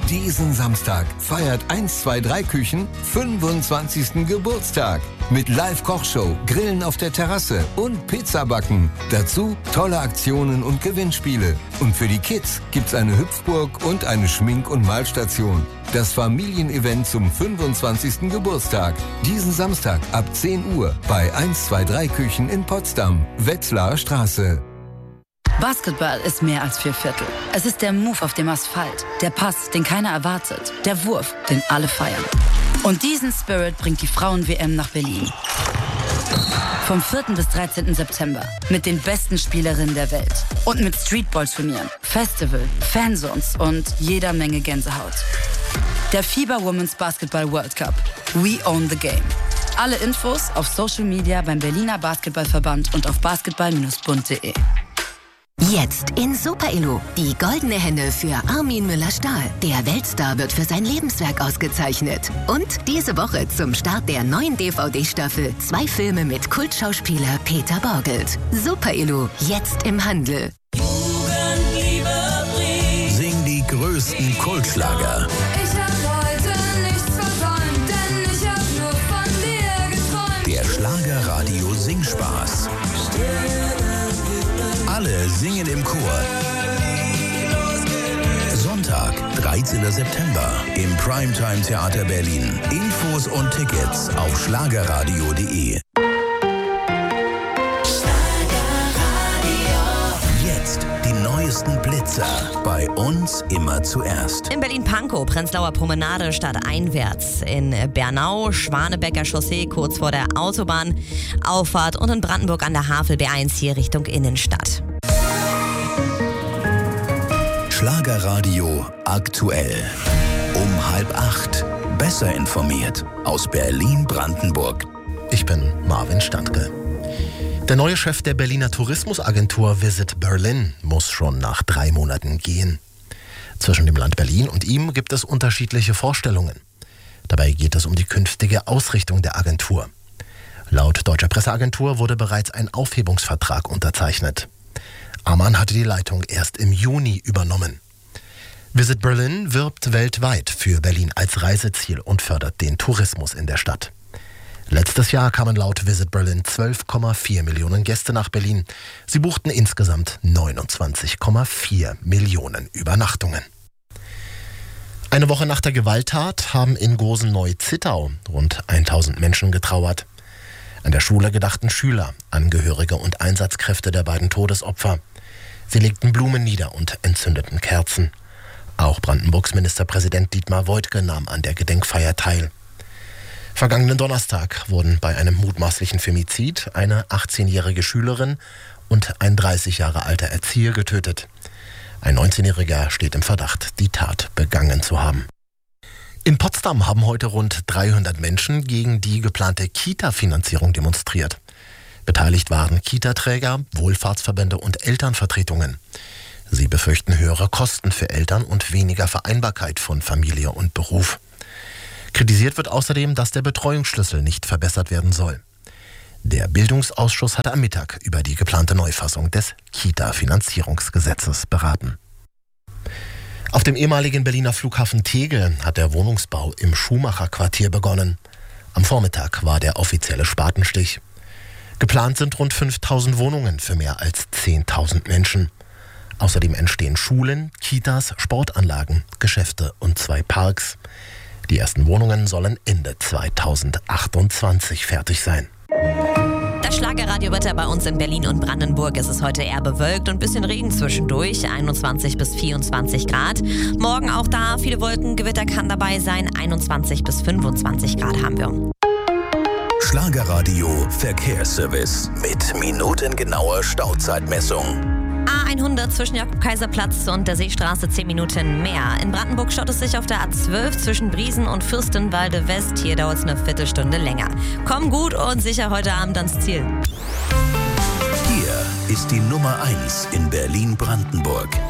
Diesen Samstag feiert 1-2-3 Küchen 25. Geburtstag. Mit Live-Kochshow, Grillen auf der Terrasse und Pizzabacken. Dazu tolle Aktionen und Gewinnspiele. Und für die Kids gibt's eine Hüpfburg und eine Schmink- und Malstation. Das Familienevent zum 25. Geburtstag. Diesen Samstag ab 10 Uhr bei 1-2-3 Küchen in Potsdam, Wetzlarer Straße. Basketball ist mehr als 4/4. Es ist der Move auf dem Asphalt, der Pass, den keiner erwartet, der Wurf, den alle feiern. Und diesen Spirit bringt die Frauen-WM nach Berlin. Vom 4. bis 13. September mit den besten Spielerinnen der Welt. Und mit Streetball-Turnieren, Festival, Fanzones und jeder Menge Gänsehaut. Der FIBA Women's Basketball World Cup. We own the game. Alle Infos auf Social Media beim Berliner Basketballverband und auf basketball-bund.de. Jetzt in Super Elo. Die goldene Henne für Armin Müller-Stahl. Der Weltstar wird für sein Lebenswerk ausgezeichnet. Und diese Woche zum Start der neuen DVD-Staffel 2 Filme mit Kultschauspieler Peter Borgelt. Super Elo, jetzt im Handel. Sing die größten Kultschlager. Ich hab heute nichts versäumt, denn ich hab nur von dir geträumt. Der Schlagerradio Singspaß. Alle singen im Chor. Sonntag, 13. September im Primetime Theater Berlin. Infos und Tickets auf schlagerradio.de. Jetzt die neuesten Blitzer. Bei uns immer zuerst. In Berlin-Pankow, Prenzlauer Promenade stadteinwärts. In Bernau, Schwanebecker Chaussee kurz vor der Autobahnauffahrt und in Brandenburg an der Havel B1 hier Richtung Innenstadt. Schlagerradio aktuell. Um 7:30. Besser informiert aus Berlin-Brandenburg. Ich bin Marvin Standke. Der neue Chef der Berliner Tourismusagentur Visit Berlin muss schon nach 3 Monaten gehen. Zwischen dem Land Berlin und ihm gibt es unterschiedliche Vorstellungen. Dabei geht es um die künftige Ausrichtung der Agentur. Laut Deutscher Presseagentur wurde bereits ein Aufhebungsvertrag unterzeichnet. Amann hatte die Leitung erst im Juni übernommen. Visit Berlin wirbt weltweit für Berlin als Reiseziel und fördert den Tourismus in der Stadt. Letztes Jahr kamen laut Visit Berlin 12,4 Millionen Gäste nach Berlin. Sie buchten insgesamt 29,4 Millionen Übernachtungen. Eine Woche nach der Gewalttat haben in Gosen-Neu-Zittau rund 1000 Menschen getrauert. An der Schule gedachten Schüler, Angehörige und Einsatzkräfte der beiden Todesopfer. Sie legten Blumen nieder und entzündeten Kerzen. Auch Brandenburgs Ministerpräsident Dietmar Woidke nahm an der Gedenkfeier teil. Vergangenen Donnerstag wurden bei einem mutmaßlichen Femizid eine 18-jährige Schülerin und ein 30 Jahre alter Erzieher getötet. Ein 19-Jähriger steht im Verdacht, die Tat begangen zu haben. In Potsdam haben heute rund 300 Menschen gegen die geplante Kita-Finanzierung demonstriert. Beteiligt waren Kita-Träger, Wohlfahrtsverbände und Elternvertretungen. Sie befürchten höhere Kosten für Eltern und weniger Vereinbarkeit von Familie und Beruf. Kritisiert wird außerdem, dass der Betreuungsschlüssel nicht verbessert werden soll. Der Bildungsausschuss hatte am Mittag über die geplante Neufassung des Kita-Finanzierungsgesetzes beraten. Auf dem ehemaligen Berliner Flughafen Tegel hat der Wohnungsbau im Schumacher-Quartier begonnen. Am Vormittag war der offizielle Spatenstich. Geplant sind rund 5000 Wohnungen für mehr als 10.000 Menschen. Außerdem entstehen Schulen, Kitas, Sportanlagen, Geschäfte und 2 Parks. Die ersten Wohnungen sollen Ende 2028 fertig sein. Das Schlagerradiowetter bei uns in Berlin und Brandenburg. Es ist heute eher bewölkt und ein bisschen Regen zwischendurch, 21 bis 24 Grad. Morgen auch da, viele Wolken, Gewitter kann dabei sein, 21 bis 25 Grad haben wir. Schlagerradio Verkehrsservice mit minutengenauer Stauzeitmessung. A100 zwischen Jakob-Kaiser-Platz und der Seestraße 10 Minuten mehr. In Brandenburg staut es sich auf der A12 zwischen Briesen und Fürstenwalde West. Hier dauert es eine Viertelstunde länger. Komm gut und sicher heute Abend ans Ziel. Hier ist die Nummer 1 in Berlin-Brandenburg.